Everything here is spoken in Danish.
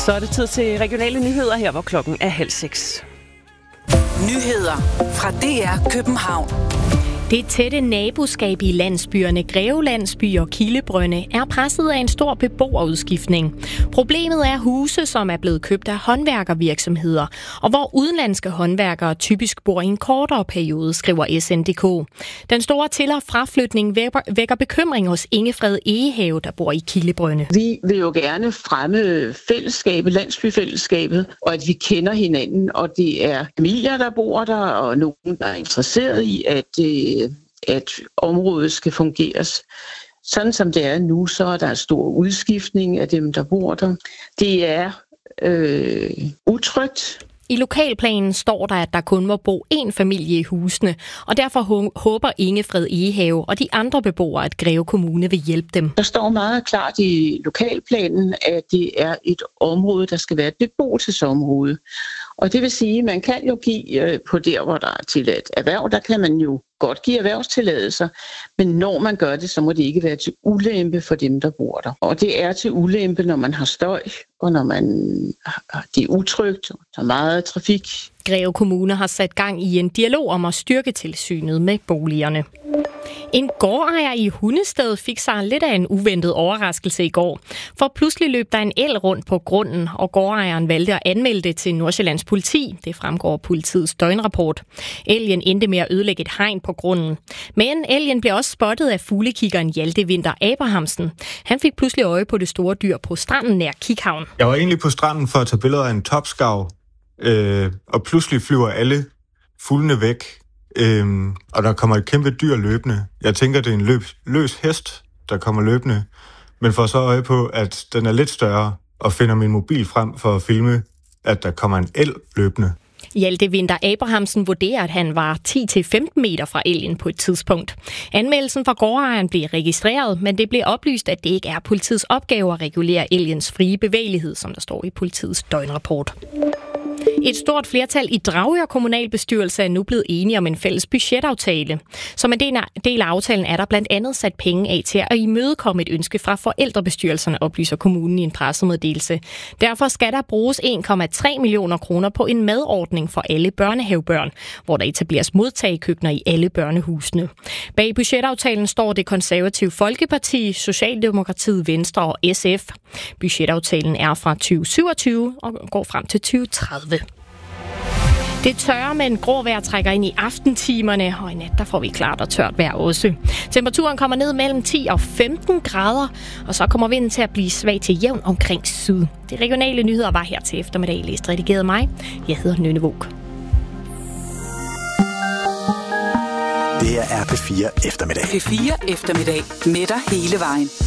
Så er det tid til regionale nyheder her, hvor klokken er 5:30. Nyheder fra DR København. Det tætte naboskab i landsbyerne Grevelandsby og Kildebrønde er presset af en stor beboerudskiftning. Problemet er huse, som er blevet købt af håndværkervirksomheder, og hvor udenlandske håndværkere typisk bor i en kortere periode, skriver SNDK. Den store til- og fraflytning vækker bekymring hos Ingefred Egehave, der bor i Kildebrønde. Vi vil jo gerne fremme fællesskabet, landsbyfællesskabet, og at vi kender hinanden, og det er familier, der bor der, og nogen, der er interesseret i, at området skal fungeres. Sådan som det er nu, så er der stor udskiftning af dem, der bor der. Det er utrygt. I lokalplanen står der, at der kun må bo én familie i husene, og derfor håber Ingefred Egehave og de andre beboere, at Greve Kommune vil hjælpe dem. Der står meget klart i lokalplanen, at det er et område, der skal være et beboelsesområde. Og det vil sige, at man kan jo give på der, hvor der er tilladt erhverv, der kan man jo godt give erhvervstilladelser, men når man gør det, så må det ikke være til ulempe for dem, der bor der. Og det er til ulempe, når man har støj, og når det er utrygt, og der er meget trafik. Greve Kommune har sat gang i en dialog om at styrke tilsynet med boligerne. En gårdejer i Hundested fik sig lidt af en uventet overraskelse i går. For pludselig løb der en elg rundt på grunden, og gårdejeren valgte at anmelde det til Nordsjællands politi. Det fremgår politiets døgnrapport. Elgen endte med at ødelægge et hegn på grunden. Men elgen blev også spottet af fuglekiggeren Hjalte Winther Abrahamsen. Han fik pludselig øje på det store dyr på stranden nær Kikhavn. Jeg var egentlig på stranden for at tage billeder af en topskarv, og pludselig flyver alle fuglene væk. Og der kommer et kæmpe dyr løbende. Jeg tænker, det er en løs hest, der kommer løbende, men får så øje på, at den er lidt større, og finder min mobil frem for at filme, at der kommer en elg løbende. Hjalte Winther Abrahamsen vurderer, at han var 10-15 meter fra elgen på et tidspunkt. Anmeldelsen fra gårdejeren blev registreret, men det blev oplyst, at det ikke er politiets opgave at regulere elgens frie bevægelighed, som der står i politiets døgnrapport. Et stort flertal i Dragør kommunalbestyrelse er nu blevet enige om en fælles budgetaftale. Som en del af aftalen er der blandt andet sat penge af til at imødekomme et ønske fra forældrebestyrelserne, oplyser kommunen i en pressemeddelelse. Derfor skal der bruges 1,3 millioner kroner på en madordning for alle børnehavebørn, hvor der etableres modtagekøkkener i alle børnehusene. Bag budgetaftalen står Det Konservative Folkeparti, Socialdemokratiet, Venstre og SF. Budgetaftalen er fra 2027 og går frem til 2030. Det tørre med en grå vejr trækker ind i aftentimerne, og i nat der får vi klart og tørt vejr også. Temperaturen kommer ned mellem 10 og 15 grader, og så kommer vinden til at blive svag til jævn omkring syd. De regionale nyheder var her til eftermiddag. Læst redigeret mig. Jeg hedder Nynne Våg. Det her er P4 Eftermiddag. P4 Eftermiddag med dig hele vejen.